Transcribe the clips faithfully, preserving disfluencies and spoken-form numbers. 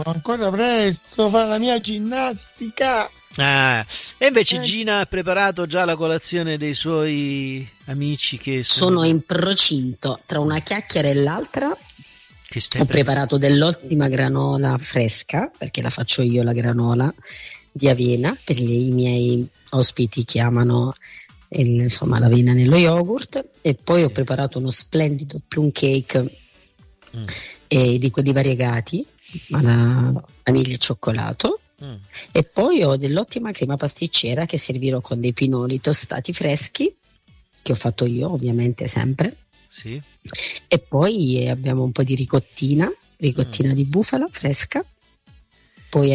ancora presto, fare la mia ginnastica. Ah, e invece eh. Gina ha preparato già la colazione dei suoi amici che sono, sono in procinto tra una chiacchiera e l'altra. Che stai Ho pre- preparato dell'ottima granola fresca, perché la faccio io la granola di avena per i miei ospiti che amano il, insomma, l'avena nello yogurt, e poi ho preparato uno splendido plum cake mm. eh, di quelli variegati, alla vaniglia e cioccolato. Mm. E poi ho dell'ottima crema pasticcera che servirò con dei pinoli tostati freschi che ho fatto io, ovviamente, sempre. Sì. E poi abbiamo un po' di ricottina ricottina mm. di bufala fresca. Poi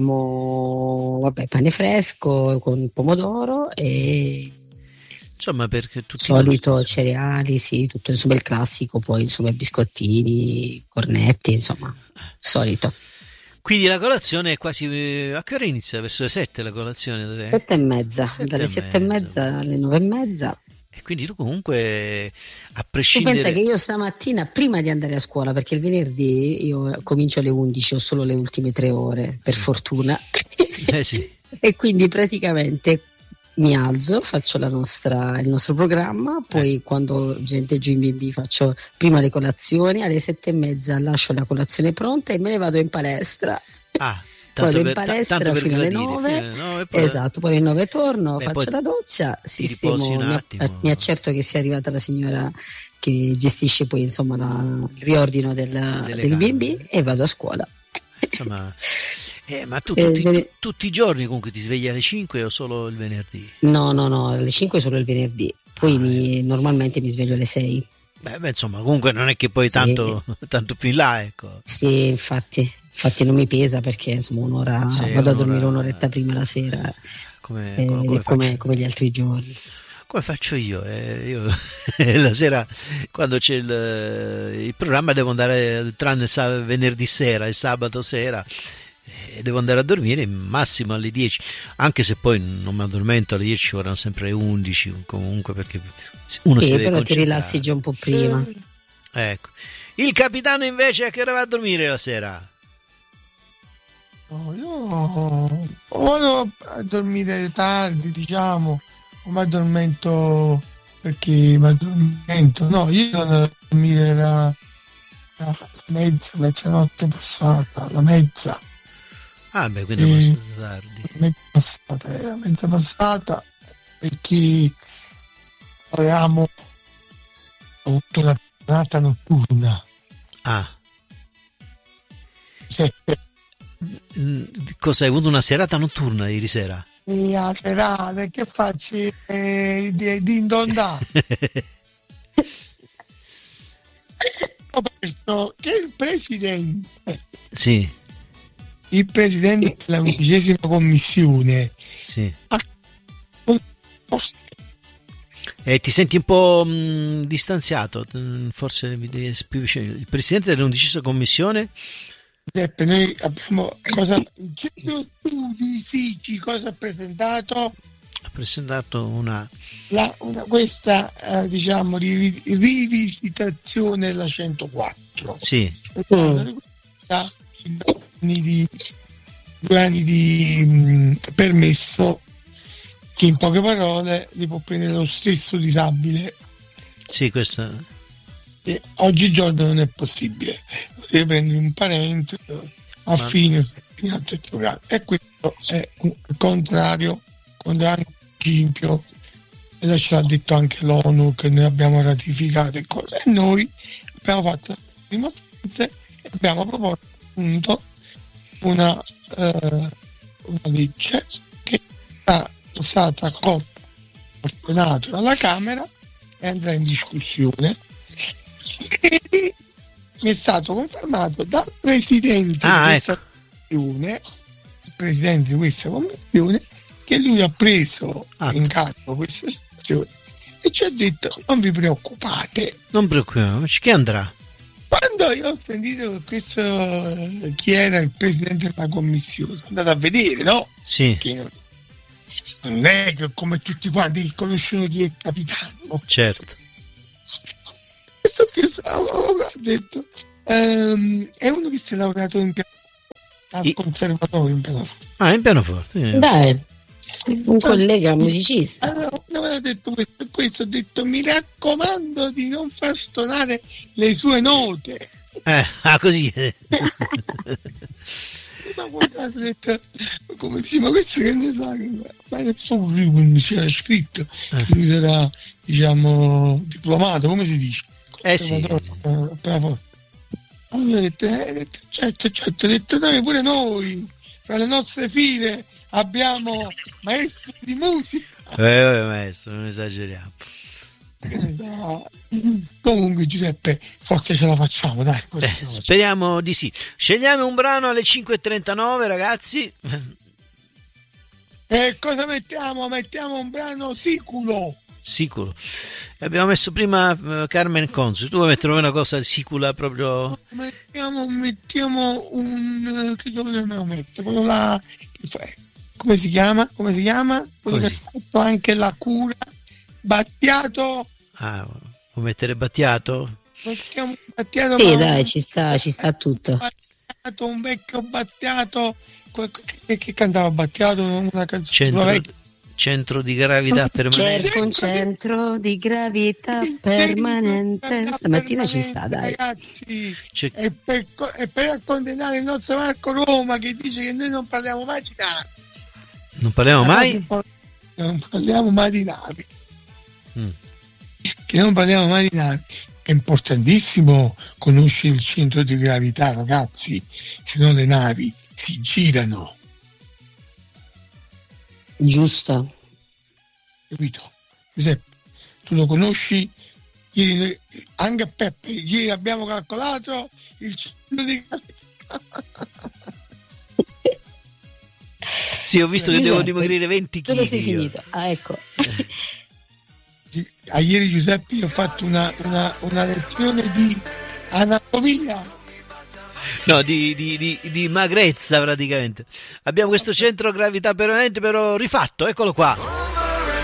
abbiamo vabbè pane fresco con pomodoro e insomma, perché tutti solito cereali, sì, tutto insomma il classico, poi insomma biscottini, cornetti, insomma solito. Quindi la colazione è quasi, a che ora inizia? Verso le sette la colazione? Dov'è? Sette e mezza, sette dalle e sette mezza. e mezza alle nove e mezza. E quindi tu comunque, a Tu prescindere... pensa che io stamattina, prima di andare a scuola, perché il venerdì io comincio alle undici, ho solo le ultime tre ore, per sì. fortuna. Eh sì. E quindi praticamente mi alzo, faccio la nostra, il nostro programma, poi eh. quando gente giù in B and B faccio prima le colazioni, alle sette e mezza lascio la colazione pronta e me ne vado in palestra. Ah, vado per, in palestra t- fino alle nove, poi... esatto, poi alle nove torno, beh, faccio la doccia, sistemo, mi, mi accerto che sia arrivata la signora che gestisce poi insomma la, il riordino del, del B and B e vado a scuola. Insomma... Eh, ma tu tutti, eh, tutti i giorni comunque ti svegli alle cinque o solo il venerdì? No, no, no, alle cinque solo il venerdì, poi ah, mi, eh. normalmente mi sveglio alle sei. Beh, beh, insomma, comunque non è che poi sì. tanto, tanto più in là, ecco. Sì, infatti, infatti non mi pesa perché insomma un'ora, sì, vado un'ora, a dormire un'oretta prima la sera, come, eh, come, come, come gli altri giorni. Come faccio io? Eh, io la sera quando c'è il, il programma devo andare, tranne venerdì sera e sabato sera, e devo andare a dormire massimo alle dieci, anche se poi non mi addormento alle dieci, ora sempre alle undici comunque, perché uno sì, si deve però concentrare. Ti rilassi già un po' prima. Ecco. Il capitano invece a che ora va a dormire la sera? Oh, io vado a dormire tardi, diciamo, o mi addormento perché mi addormento, no, io sono a dormire la, la mezza, mezzanotte passata, la mezza. Ah beh, quindi è abbastanza tardi. Mezza passata, era mezza passata perché avevamo avuto una giornata notturna. Ah. Sì. Cosa hai avuto, una serata notturna ieri sera? La serata, che faccio? Eh, di, di indondà. Ho pensato che il presidente sì. il presidente della undicesima commissione sì. E ti senti un po' mh, distanziato, forse mi devi più vicino. Il presidente dell'undicesima commissione? Giuseppe, noi abbiamo cosa studi, cosa ha presentato? Ha presentato una, la, una questa eh, diciamo riv- rivisitazione della centoquattro. Sì. Mm. Di due anni di mh, permesso che in poche parole li può prendere lo stesso disabile. Sì, questa e oggigiorno non è possibile, devi prendere un parente a Ma... fine finito il programma, e questo è un contrario con il principio, e ce l'ha detto anche l'ONU che noi abbiamo ratificato e cose, e noi abbiamo fatto le dimostranze e abbiamo proposto appunto una, eh, una legge che è stata accolta al Senato dalla Camera e andrà in discussione, e mi è stato confermato dal presidente ah, di questa ecco. commissione, il presidente di questa commissione, che lui ha preso ah. in carico questa situazione e ci ha detto: non vi preoccupate, non preoccupiamoci, che andrà. Quando io ho sentito che questo eh, chi era il presidente della commissione, sono andato a vedere, no? Sì. Che non è che come tutti quanti conoscono chi è il capitano. Certo. Questo che ha detto ehm, è uno che si è laureato in piano, al I... conservatorio in pianoforte. Ah, in pianoforte. Dai, un collega musicista. Allora, non ho detto questo, questo ho detto mi raccomando di non far suonare le sue note. Eh, ah, così. Ma guardate, ho detto, come dice, ma questo che ne sa? Ma non so come c'era scritto Eh. che lui sarà, diciamo, diplomato, come si dice? Eh sì. Allora ho detto, eh, ho detto, certo, certo, ho detto noi pure noi, fra le nostre file abbiamo maestri di musica. Eh, maestro, non esageriamo. Comunque Giuseppe, forse ce la facciamo, dai. Eh, speriamo di sì. Scegliamo un brano alle cinque e trentanove, ragazzi. E cosa mettiamo? Mettiamo un brano siculo. Sicuro. Abbiamo messo prima uh, Carmen Consoli. Tu vuoi mettere una cosa sicula proprio? Mettiamo, mettiamo un... che dobbiamo mettere? Quello là... Come si chiama? Come si chiama? Quello Così. che ha fatto anche la cura. Battiato. Ah, vuoi mettere Battiato? Mettiamo Battiato. Sì, ma- dai, ci sta, ci sta tutto. Battiato, un vecchio Battiato. que- Che, che cantava Battiato? Una canzone Centro, vecchia. centro di gravità permanente. Cerco un centro di gravità permanente. Stamattina ci sta, dai. Ragazzi, C'è- e per, co- e per accontentare il nostro Marco Roma che dice che noi non parliamo mai di navi. Non parliamo mai? Non parliamo mai di navi. Mm. Che non parliamo mai di navi. È importantissimo conoscere il centro di gravità, ragazzi, se no le navi si girano, Giusto. capito? Giuseppe, tu lo conosci? Ieri noi- anche a Peppe, ieri abbiamo calcolato il centro di gravità. Sì, ho visto che Giuseppe, devo dimagrire venti chili. Dove sei finito? Ah, ecco. A ieri Giuseppe io ho fatto una, una, una lezione di anatomia. No, di, di, di, di magrezza praticamente. Abbiamo questo centro gravità permanente però rifatto, eccolo qua.